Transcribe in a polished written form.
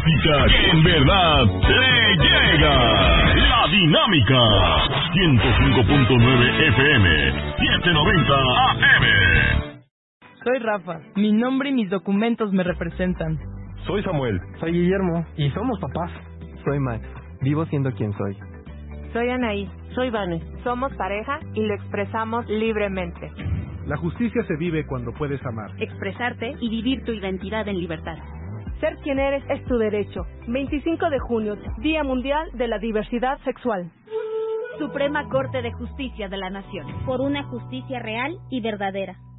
música que en verdad le llega. La Dinámica. 105.9 FM. 790 AM. Soy Rafa. Mi nombre y mis documentos me representan. Soy Samuel. Soy Guillermo. Y somos papás. Soy Max. Vivo siendo quien soy. Soy Anaí. Soy Vane. Somos pareja y lo expresamos libremente. La justicia se vive cuando puedes amar, expresarte y vivir tu identidad en libertad. Ser quien eres es tu derecho. 25 de junio, Día Mundial de la Diversidad Sexual. Suprema Corte de Justicia de la Nación. Por una justicia real y verdadera.